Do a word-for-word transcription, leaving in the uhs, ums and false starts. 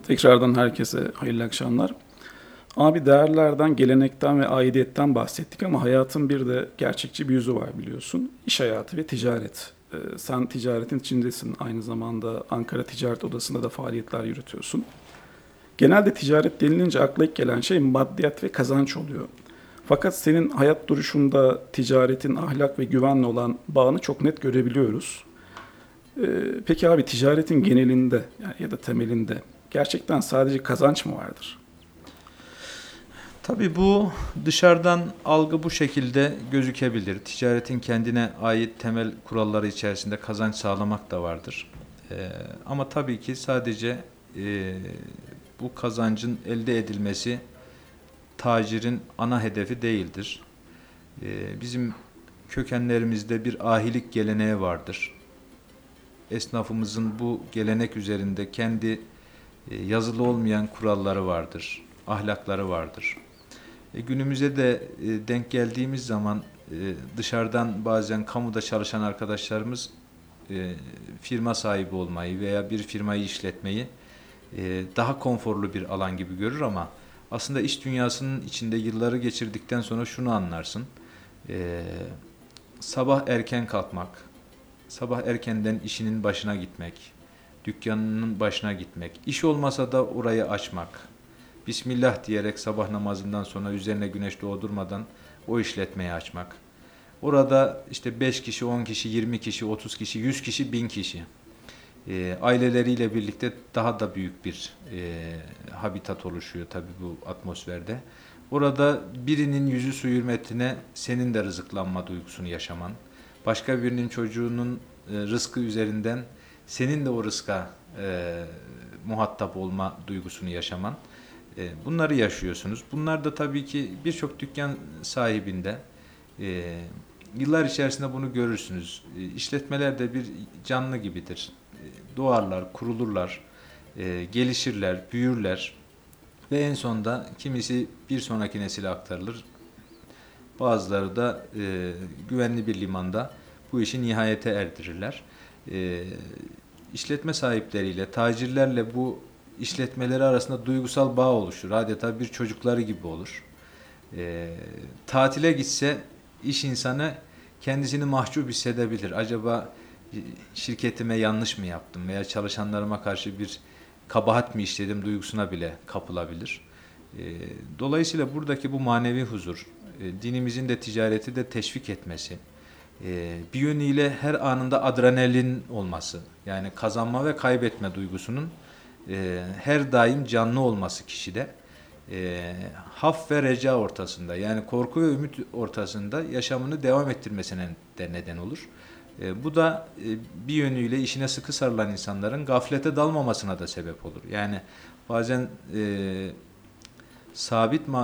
Tekrardan herkese hayırlı akşamlar. Abi değerlerden, gelenekten ve aidiyetten bahsettik ama hayatın bir de gerçekçi bir yüzü var biliyorsun. İş hayatı ve ticaret. Ee, sen ticaretin içindesin. Aynı zamanda Ankara Ticaret Odası'nda da faaliyetler yürütüyorsun. Genelde ticaret denilince akla ilk gelen şey maddiyat ve kazanç oluyor. Fakat senin hayat duruşunda ticaretin ahlak ve güvenle olan bağını çok net görebiliyoruz. Ee, peki abi ticaretin genelinde yani ya da temelinde gerçekten sadece kazanç mı vardır? Tabii bu dışarıdan algı bu şekilde gözükebilir. Ticaretin kendine ait temel kuralları içerisinde kazanç sağlamak da vardır. Ee, ama tabii ki sadece e, bu kazancın elde edilmesi tacirin ana hedefi değildir. Ee, bizim kökenlerimizde bir ahilik geleneği vardır. Esnafımızın bu gelenek üzerinde kendi e, yazılı olmayan kuralları vardır, ahlakları vardır. E, günümüze de e, denk geldiğimiz zaman e, dışarıdan bazen kamuda çalışan arkadaşlarımız e, firma sahibi olmayı veya bir firmayı işletmeyi e, daha konforlu bir alan gibi görür ama aslında iş dünyasının içinde yılları geçirdikten sonra şunu anlarsın. E, sabah erken kalkmak, sabah erkenden işinin başına gitmek, dükkanının başına gitmek, iş olmasa da orayı açmak, Bismillah diyerek sabah namazından sonra üzerine güneş doğdurmadan o işletmeyi açmak. Orada işte beş kişi, on kişi, yirmi kişi, otuz kişi, yüz kişi, bin kişi e, aileleriyle birlikte daha da büyük bir e, habitat oluşuyor tabii bu atmosferde. Orada birinin yüzü su hürmetine senin de rızıklanma duygusunu yaşaman, başka birinin çocuğunun e, rızkı üzerinden senin de o rızka e, muhatap olma duygusunu yaşaman. E, bunları yaşıyorsunuz. Bunlar da tabii ki birçok dükkan sahibinde e, yıllar içerisinde bunu görürsünüz. E, işletmeler de bir canlı gibidir. E, doğarlar, kurulurlar, e, gelişirler, büyürler ve en sonunda kimisi bir sonraki nesile aktarılır. Bazıları da e, güvenli bir limanda bu işi nihayete erdirirler. E, işletme sahipleriyle, tacirlerle bu işletmeleri arasında duygusal bağ oluşur. Adeta bir çocukları gibi olur. E, tatile gitse iş insanı kendisini mahcup hissedebilir. Acaba e, şirketime yanlış mı yaptım veya çalışanlarıma karşı bir kabahat mi işledim duygusuna bile kapılabilir. E, dolayısıyla buradaki bu manevi huzur, e, dinimizin de ticareti de teşvik etmesi, e, bir yönüyle her anında adrenalin olması, yani kazanma ve kaybetme duygusunun e, her daim canlı olması kişide, e, haf ve reca ortasında, yani korku ve ümit ortasında yaşamını devam ettirmesine de neden olur. E, bu da e, bir yönüyle işine sıkı sarılan insanların gaflete dalmamasına da sebep olur. Yani bazen e, sabit